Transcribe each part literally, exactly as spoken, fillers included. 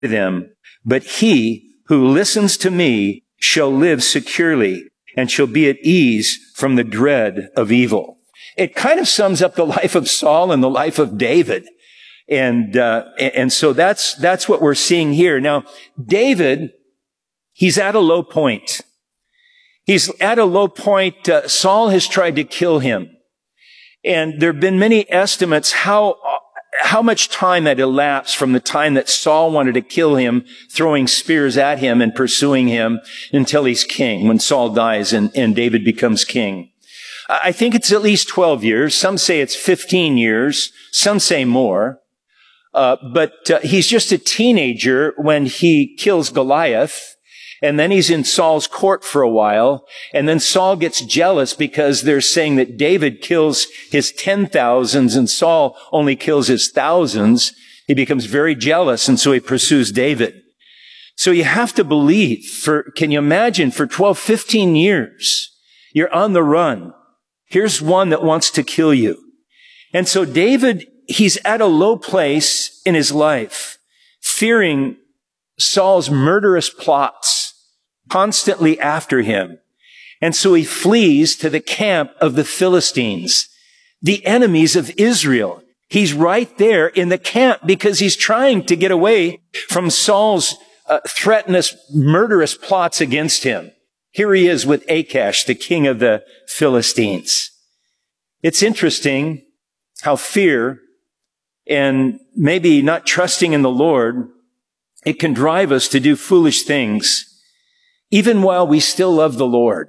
them, but he who listens to me shall live securely and shall be at ease from the dread of evil. It kind of sums up the life of Saul and the life of David. And, uh, and so that's, that's what we're seeing here. Now, David, he's at a low point. He's at a low point. Uh, Saul has tried to kill him. And there have been many estimates how, how much time had elapsed from the time that Saul wanted to kill him, throwing spears at him and pursuing him until he's king, when Saul dies and, and David becomes king. I think it's at least twelve years. Some say it's fifteen years. Some say more. Uh, but uh, he's just a teenager when he kills Goliath. And then he's in Saul's court for a while. And then Saul gets jealous because they're saying that David kills his ten thousands and Saul only kills his thousands. He becomes very jealous, and so he pursues David. So you have to believe, for, can you imagine, for twelve, fifteen years, you're on the run. Here's one that wants to kill you. And so David, he's at a low place in his life, fearing Saul's murderous plots constantly after him. And so he flees to the camp of the Philistines, the enemies of Israel. He's right there in the camp because he's trying to get away from Saul's uh, threatenous, murderous plots against him. Here he is with Achash, the king of the Philistines. It's interesting how fear and maybe not trusting in the Lord, it can drive us to do foolish things, even while we still love the Lord.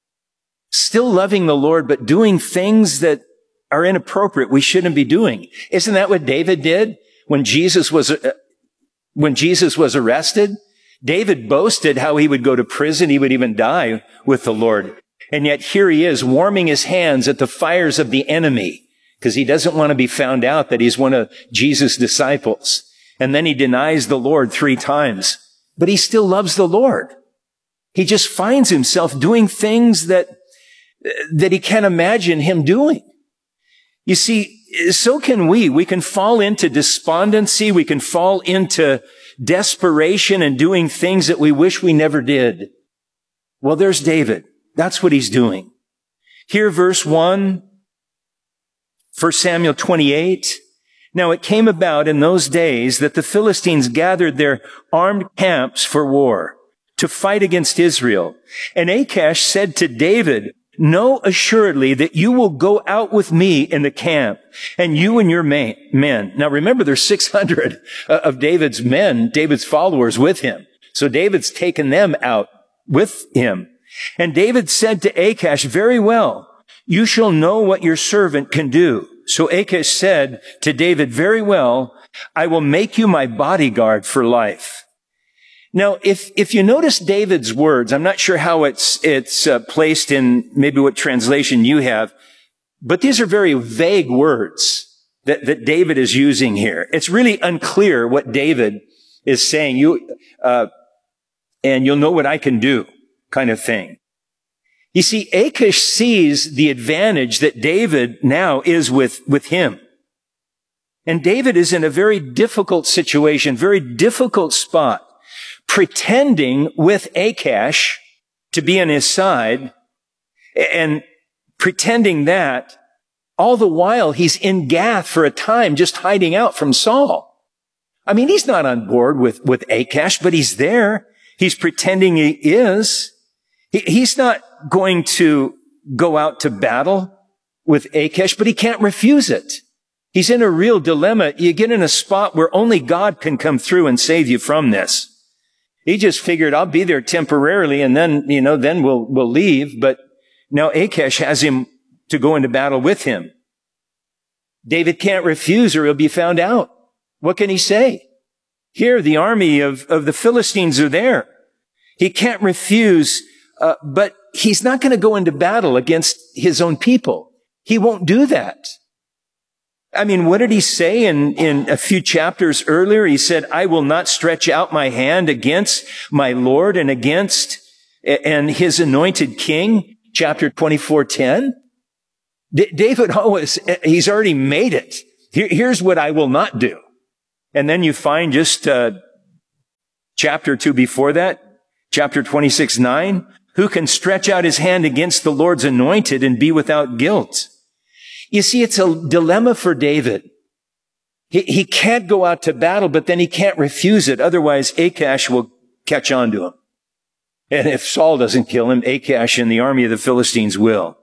Still loving the Lord, but doing things that are inappropriate, we shouldn't be doing. Isn't that what David did when Jesus was, uh, when Jesus was arrested? David boasted how he would go to prison, he would even die with the Lord. And yet here he is, warming his hands at the fires of the enemy, because he doesn't want to be found out that he's one of Jesus' disciples. And then he denies the Lord three times. But he still loves the Lord. He just finds himself doing things that, that he can't imagine him doing. You see, so can we. We can fall into despondency. We can fall into desperation and doing things that we wish we never did. Well, there's David. That's what he's doing. Here, verse one, First Samuel twenty-eight. Now it came about in those days that the Philistines gathered their armed camps for war to fight against Israel. And Achash said to David, know assuredly that you will go out with me in the camp, and you and your men. Now remember, there's six hundred of David's men, David's followers with him. So David's taken them out with him. And David said to Achash, very well, you shall know what your servant can do. So Achash said to David, very well, I will make you my bodyguard for life. Now, if, if you notice David's words, I'm not sure how it's, it's uh, placed in maybe what translation you have, but these are very vague words that, that David is using here. It's really unclear what David is saying. You, uh, and you'll know what I can do, kind of thing. You see, Achash sees the advantage that David now is with, with him. And David is in a very difficult situation, very difficult spot, pretending with Achash to be on his side, and pretending that all the while he's in Gath for a time, just hiding out from Saul. I mean, he's not on board with, with Achash, but he's there. He's pretending he is. He, he's not going to go out to battle with Achash, but he can't refuse it. He's in a real dilemma. You get in a spot where only God can come through and save you from this. He just figured, I'll be there temporarily, and then, you know, then we'll, we'll leave. But now Achash has him to go into battle with him. David can't refuse or he'll be found out. What can he say? Here, the army of, of the Philistines are there. He can't refuse, uh, but he's not going to go into battle against his own people. He won't do that. I mean, what did he say in, in a few chapters earlier? He said, I will not stretch out my hand against my Lord and against and his anointed king. Chapter twenty-four ten. D- David always, he's already made it. Here, here's what I will not do. And then you find just uh, chapter two before that, chapter twenty-six, nine, who can stretch out his hand against the Lord's anointed and be without guilt? You see, it's a dilemma for David. He, he can't go out to battle, but then he can't refuse it. Otherwise, Achash will catch on to him. And if Saul doesn't kill him, Achash and the army of the Philistines will.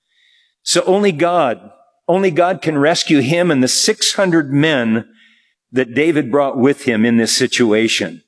So only God, only God can rescue him and the six hundred men that David brought with him in this situation.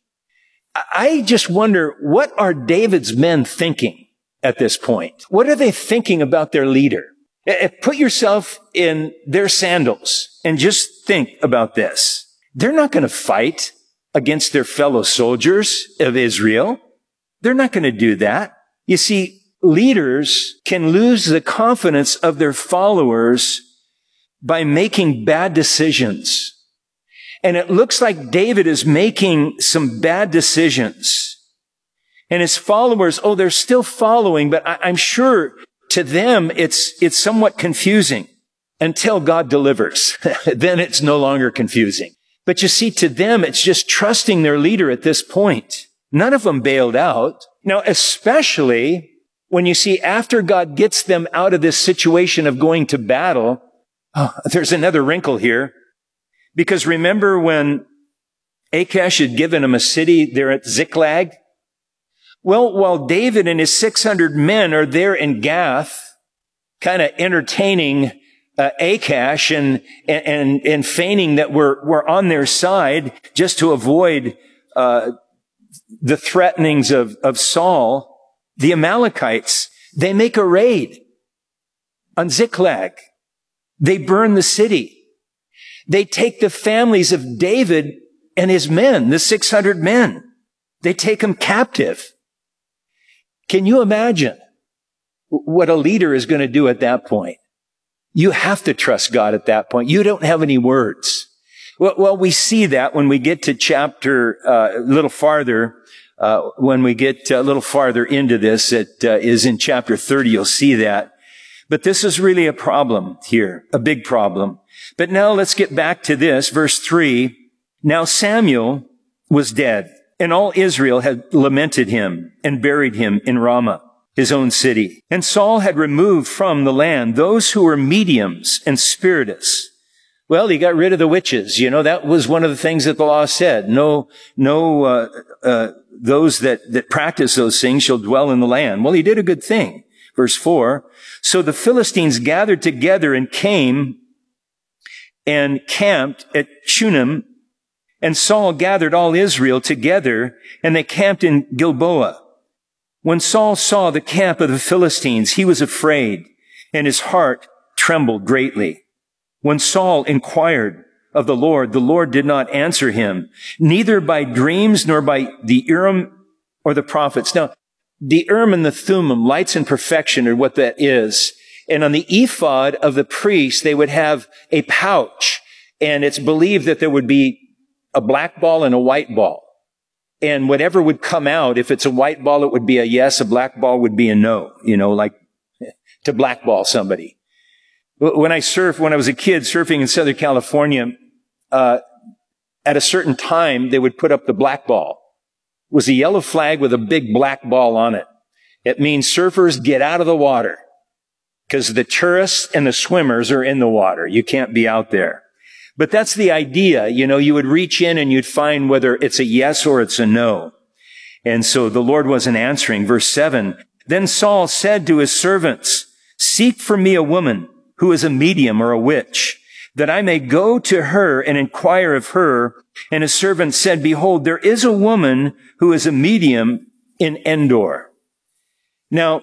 I just wonder, what are David's men thinking at this point? What are they thinking about their leader? Put yourself in their sandals and just think about this. They're not going to fight against their fellow soldiers of Israel. They're not going to do that. You see, leaders can lose the confidence of their followers by making bad decisions. And it looks like David is making some bad decisions. And his followers, oh, they're still following, but I, I'm sure to them it's, it's somewhat confusing until God delivers. Then it's no longer confusing. But you see, to them, it's just trusting their leader at this point. None of them bailed out. Now, especially when you see after God gets them out of this situation of going to battle, oh, there's another wrinkle here. Because remember when Achash had given him a city there at Ziklag? Well, while David and his six hundred men are there in Gath, kind of entertaining uh, Achash and, and, and feigning that we're, we're on their side just to avoid uh, the threatenings of, of Saul, the Amalekites, they make a raid on Ziklag. They burn the city. They take the families of David and his men, the six hundred men. They take them captive. Can you imagine what a leader is going to do at that point? You have to trust God at that point. You don't have any words. Well, well we see that when we get to chapter uh, a little farther, uh, when we get a little farther into this, it uh, is in chapter thirty, you'll see that. But this is really a problem here, a big problem. But now let's get back to this, verse three. Now Samuel was dead, and all Israel had lamented him and buried him in Ramah, his own city. And Saul had removed from the land those who were mediums and spiritists. Well, he got rid of the witches. You know, that was one of the things that the law said. No, no, uh, uh, those that, that practice those things shall dwell in the land. Well, he did a good thing. Verse four. So the Philistines gathered together and came and camped at Shunem, and Saul gathered all Israel together, and they camped in Gilboa. When Saul saw the camp of the Philistines, he was afraid, and his heart trembled greatly. When Saul inquired of the Lord, the Lord did not answer him, neither by dreams nor by the Urim or the prophets. Now, the Urim and the Thummim, lights and perfection, are what that is. And on the ephod of the priest, they would have a pouch. And it's believed that there would be a black ball and a white ball. And whatever would come out, if it's a white ball, it would be a yes. A black ball would be a no. You know, like to blackball somebody. When I surfed, when I was a kid surfing in Southern California, uh, at a certain time, they would put up the black ball. It was a yellow flag with a big black ball on it. It means surfers, get out of the water. Because the tourists and the swimmers are in the water. You can't be out there. But that's the idea. You know, you would reach in and you'd find whether it's a yes or it's a no. And so the Lord wasn't answering. Verse seven, then Saul said to his servants, seek for me a woman who is a medium or a witch, that I may go to her and inquire of her. And his servant said, behold, there is a woman who is a medium in Endor. Now,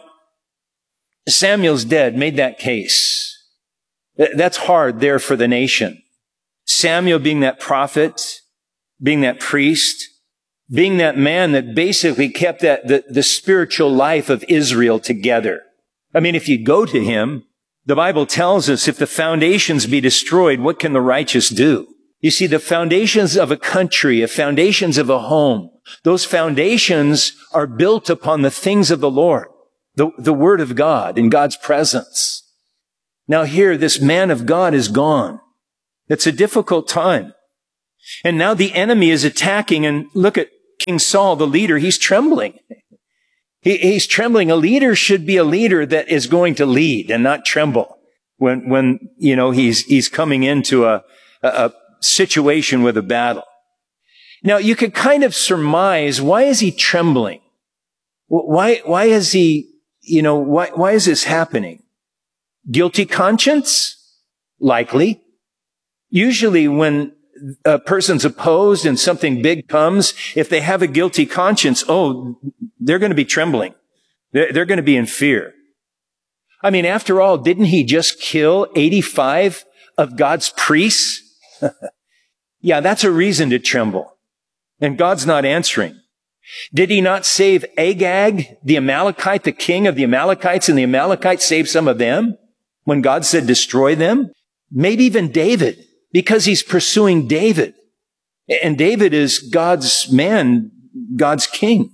Samuel's dead, made that case. That's hard there for the nation. Samuel being that prophet, being that priest, being that man that basically kept that the, the spiritual life of Israel together. I mean, if you go to him, the Bible tells us if the foundations be destroyed, what can the righteous do? You see, the foundations of a country, the foundations of a home, those foundations are built upon the things of the Lord. The, the Word of God in God's presence. Now here, this man of God is gone. It's a difficult time. And now the enemy is attacking, and look at King Saul, the leader, he's trembling. He, he's trembling. A leader should be a leader that is going to lead and not tremble when, when, you know, he's, he's coming into a, a, a situation with a battle. Now, you could kind of surmise, why is he trembling? Why, why is he, you know, why, why is this happening? Guilty conscience? Likely. Usually when a person's opposed and something big comes, if they have a guilty conscience, oh, they're going to be trembling. They're, they're going to be in fear. I mean, after all, didn't he just kill eighty-five of God's priests? Yeah, that's a reason to tremble. And God's not answering. Did he not save Agag, the Amalekite, the king of the Amalekites, and the Amalekites saved some of them when God said destroy them? Maybe even David, because he's pursuing David. And David is God's man, God's king.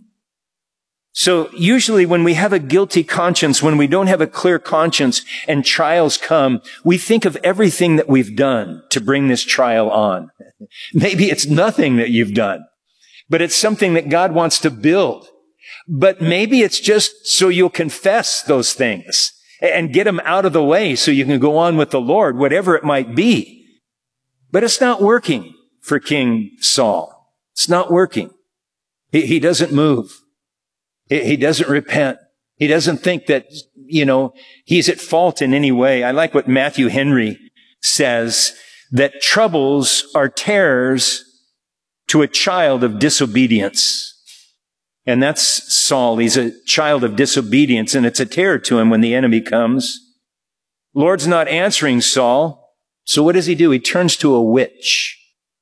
So usually when we have a guilty conscience, when we don't have a clear conscience and trials come, we think of everything that we've done to bring this trial on. Maybe it's nothing that you've done, but it's something that God wants to build. But maybe it's just so you'll confess those things and get them out of the way so you can go on with the Lord, whatever it might be. But it's not working for King Saul. It's not working. He, he doesn't move. He, he doesn't repent. He doesn't think that, you know, he's at fault in any way. I like what Matthew Henry says, that troubles are terrors to a child of disobedience. And that's Saul. He's a child of disobedience, and it's a terror to him when the enemy comes. Lord's not answering Saul. So what does he do? He turns to a witch.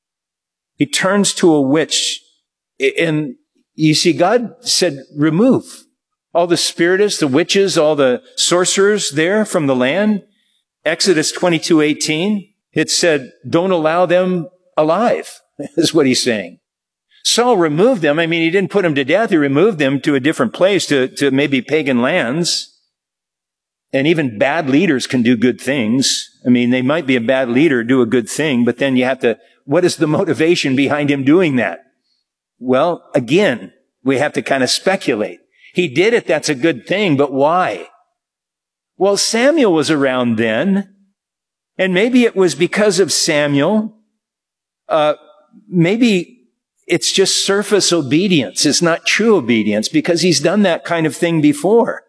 He turns to a witch. And you see, God said, remove all the spiritists, the witches, all the sorcerers there from the land. Exodus twenty-two eighteen. It said, don't allow them alive, is what he's saying. Saul removed them. I mean, he didn't put them to death. He removed them to a different place, to, to maybe pagan lands. And even bad leaders can do good things. I mean, they might be a bad leader, do a good thing, but then you have to, what is the motivation behind him doing that? Well, again, we have to kind of speculate. He did it, that's a good thing, but why? Well, Samuel was around then. And maybe it was because of Samuel. Uh, maybe it's just surface obedience. It's not true obedience because he's done that kind of thing before.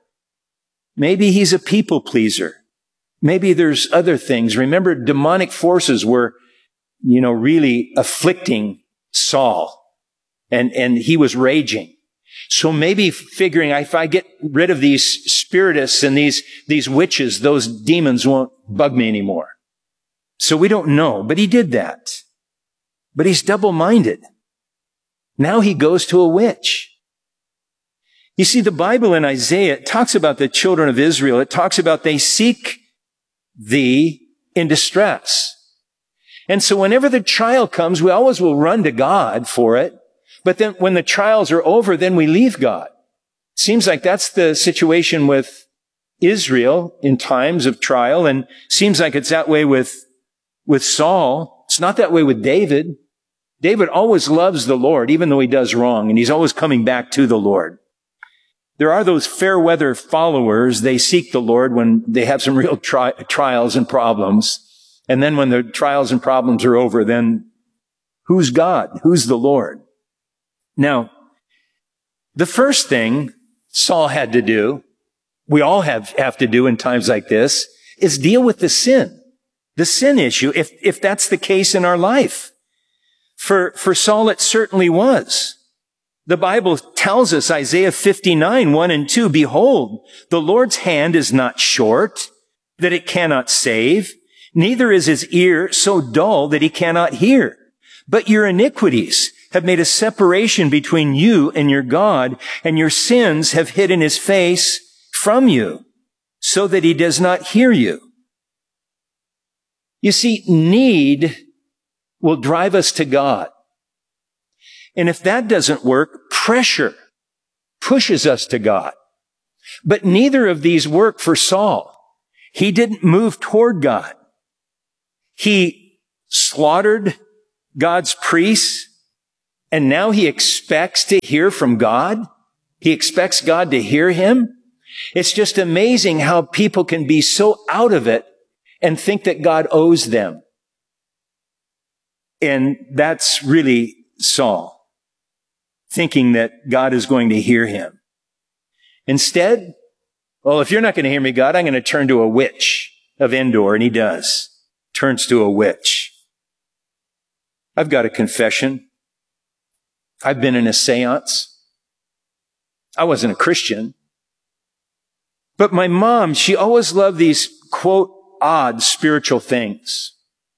Maybe he's a people pleaser. Maybe there's other things. Remember, demonic forces were, you know, really afflicting Saul. And, and he was raging. So maybe figuring, if I get rid of these spiritists and these, these witches, those demons won't bug me anymore. So we don't know, but he did that. But he's double-minded. Now he goes to a witch. You see, the Bible in Isaiah, it talks about the children of Israel. It talks about they seek thee in distress. And so whenever the trial comes, we always will run to God for it. But then when the trials are over, then we leave God. Seems like that's the situation with Israel in times of trial, and seems like it's that way with With Saul. It's not that way with David. David always loves the Lord, even though he does wrong, and he's always coming back to the Lord. There are those fair weather followers. They seek the Lord when they have some real tri- trials and problems. And then when the trials and problems are over, then who's God? Who's the Lord? Now, the first thing Saul had to do, we all have, have to do in times like this, is deal with the sin. The sin issue, if, if that's the case in our life. For, for Saul, it certainly was. The Bible tells us, Isaiah fifty-nine, one and two, behold, the Lord's hand is not short, that it cannot save, neither is his ear so dull that he cannot hear. But your iniquities have made a separation between you and your God, and your sins have hidden his face from you, so that he does not hear you. You see, need will drive us to God. And if that doesn't work, pressure pushes us to God. But neither of these work for Saul. He didn't move toward God. He slaughtered God's priests. And now he expects to hear from God. He expects God to hear him. It's just amazing how people can be so out of it and think that God owes them. And that's really Saul, thinking that God is going to hear him. Instead, well, if you're not going to hear me, God, I'm going to turn to a witch of Endor. And he does. Turns to a witch. I've got a confession. I've been in a seance. I wasn't a Christian. But my mom, she always loved these, quote, odd spiritual things.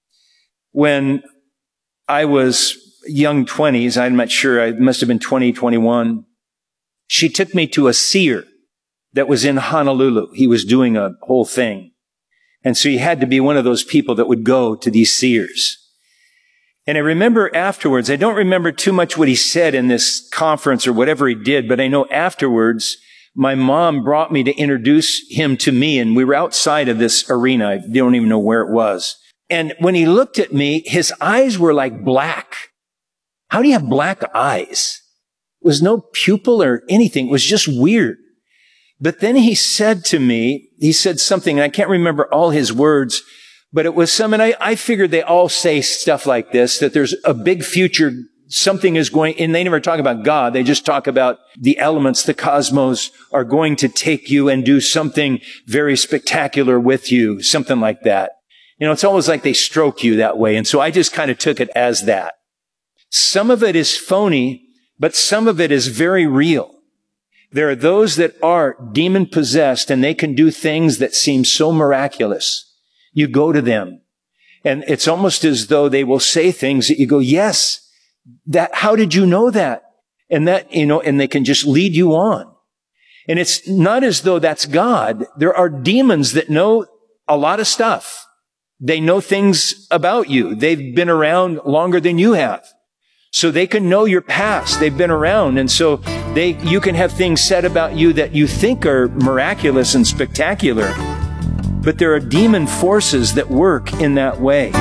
When I was young twenties, I'm not sure, I must have been twenty, twenty-one, she took me to a seer that was in Honolulu. He was doing a whole thing. And so he had to be one of those people that would go to these seers. And I remember afterwards, I don't remember too much what he said in this conference or whatever he did, but I know afterwards, my mom brought me to introduce him to me, and we were outside of this arena. I don't even know where it was. And when he looked at me, his eyes were like black. How do you have black eyes? It was no pupil or anything. It was just weird. But then he said to me, he said something, and I can't remember all his words, but it was some, and I, I figured they all say stuff like this, that there's a big future, something is going, and they never talk about God. They just talk about the elements, the cosmos are going to take you and do something very spectacular with you, something like that. You know, it's always like they stroke you that way. And so I just kind of took it as that. Some of it is phony, but some of it is very real. There are those that are demon possessed and they can do things that seem so miraculous. You go to them and it's almost as though they will say things that you go, yes, that, how did you know that? And that, you know, and they can just lead you on. And it's not as though that's God. There are demons that know a lot of stuff. They know things about you. They've been around longer than you have. So they can know your past. They've been around. And so they, you can have things said about you that you think are miraculous and spectacular. But there are demon forces that work in that way.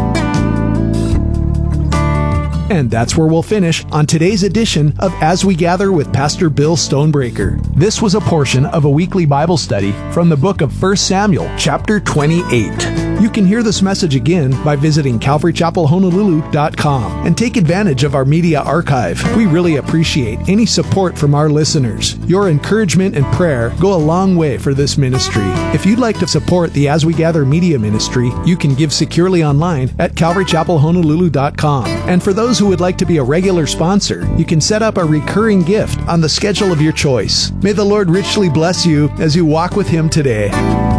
And that's where we'll finish on today's edition of As We Gather with Pastor Bill Stonebreaker. This was a portion of a weekly Bible study from the book of First Samuel, chapter twenty-eight. You can hear this message again by visiting calvary chapel honolulu dot com and take advantage of our media archive. We really appreciate any support from our listeners. Your encouragement and prayer go a long way for this ministry. If you'd like to support the As We Gather media ministry, you can give securely online at calvary chapel honolulu dot com. And for those who would like to be a regular sponsor, you can set up a recurring gift on the schedule of your choice. May the Lord richly bless you as you walk with Him today.